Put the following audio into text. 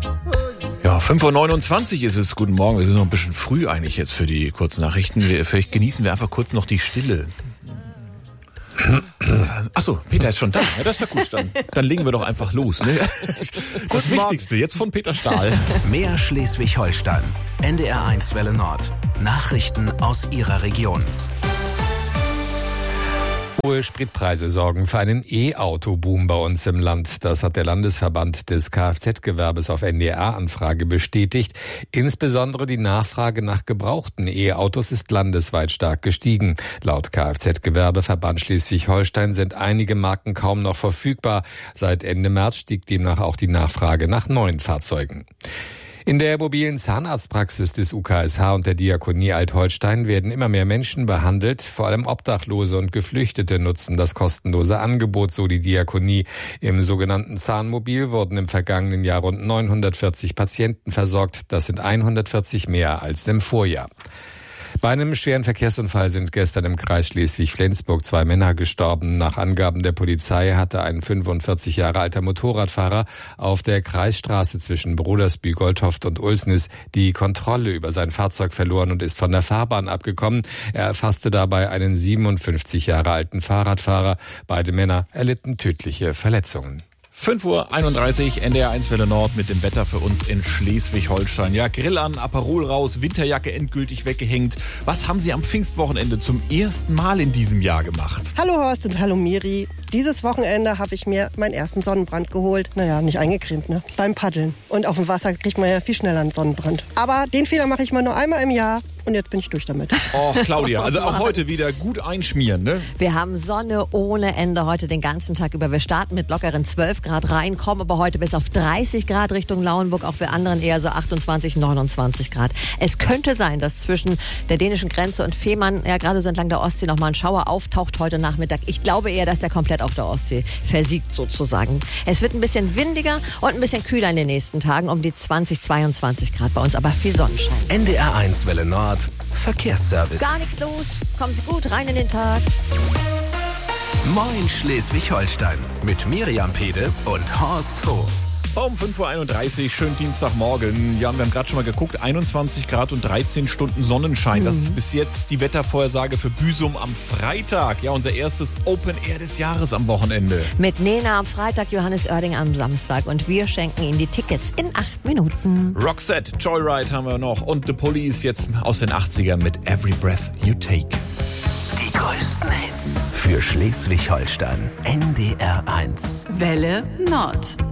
Ja, 5:29 Uhr ist es. Guten Morgen. Wir sind noch ein bisschen früh eigentlich jetzt für die Kurznachrichten. Vielleicht genießen wir einfach kurz noch die Stille. Achso, Peter ist schon da. Ja, das ist ja gut. Dann legen wir doch einfach los. Ne? Das Wichtigste jetzt von Peter Stahl. Mehr Schleswig-Holstein. NDR1 Welle Nord. Nachrichten aus Ihrer Region. Hohe Spritpreise sorgen für einen E-Auto-Boom bei uns im Land. Das hat der Landesverband des Kfz-Gewerbes auf NDR-Anfrage bestätigt. Insbesondere die Nachfrage nach gebrauchten E-Autos ist landesweit stark gestiegen. Laut Kfz-Gewerbeverband Schleswig-Holstein sind einige Marken kaum noch verfügbar. Seit Ende März stieg demnach auch die Nachfrage nach neuen Fahrzeugen. In der mobilen Zahnarztpraxis des UKSH und der Diakonie Alt-Holstein werden immer mehr Menschen behandelt. Vor allem Obdachlose und Geflüchtete nutzen das kostenlose Angebot, so die Diakonie. Im sogenannten Zahnmobil wurden im vergangenen Jahr rund 940 Patienten versorgt. Das sind 140 mehr als im Vorjahr. Bei einem schweren Verkehrsunfall sind gestern im Kreis Schleswig-Flensburg 2 Männer gestorben. Nach Angaben der Polizei hatte ein 45 Jahre alter Motorradfahrer auf der Kreisstraße zwischen Brodersby-Goldhoft und Ulsnis die Kontrolle über sein Fahrzeug verloren und ist von der Fahrbahn abgekommen. Er erfasste dabei einen 57 Jahre alten Fahrradfahrer. Beide Männer erlitten tödliche Verletzungen. 5:31 Uhr, NDR1 Welle Nord mit dem Wetter für uns in Schleswig-Holstein. Ja, Grill an, Aperol raus, Winterjacke endgültig weggehängt. Was haben Sie am Pfingstwochenende zum ersten Mal in diesem Jahr gemacht? Hallo Horst und hallo Miri. Dieses Wochenende habe ich mir meinen ersten Sonnenbrand geholt. Naja, nicht eingecremt, ne? Beim Paddeln. Und auf dem Wasser kriegt man ja viel schneller einen Sonnenbrand. Aber den Fehler mache ich mal nur einmal im Jahr. Und jetzt bin ich durch damit. Oh, Claudia, also auch heute wieder gut einschmieren, ne? Wir haben Sonne ohne Ende heute den ganzen Tag über. Wir starten mit lockeren 12 Grad rein, kommen aber heute bis auf 30 Grad Richtung Lauenburg, auch für anderen eher so 28, 29 Grad. Es könnte sein, dass zwischen der dänischen Grenze und Fehmarn, ja gerade so entlang der Ostsee, nochmal ein Schauer auftaucht heute Nachmittag. Ich glaube eher, dass der komplett auf der Ostsee versiegt sozusagen. Es wird ein bisschen windiger und ein bisschen kühler in den nächsten Tagen, um die 20, 22 Grad bei uns, aber viel Sonnenschein. NDR1 Welle Nord. Verkehrsservice. Gar nichts los. Kommen Sie gut rein in den Tag. Moin Schleswig-Holstein mit Miriam Pede und Horst Hof. Um 5:31 Uhr, schönen Dienstagmorgen. Ja, wir haben gerade schon mal geguckt, 21 Grad und 13 Stunden Sonnenschein. Das ist bis jetzt die Wettervorhersage für Büsum am Freitag. Ja, unser erstes Open Air des Jahres am Wochenende. Mit Nena am Freitag, Johannes Oerding am Samstag. Und wir schenken Ihnen die Tickets in 8 Minuten. Roxette, Joyride haben wir noch. Und The Police jetzt aus den 80ern mit Every Breath You Take. Die größten Hits für Schleswig-Holstein. NDR1. Welle Nord.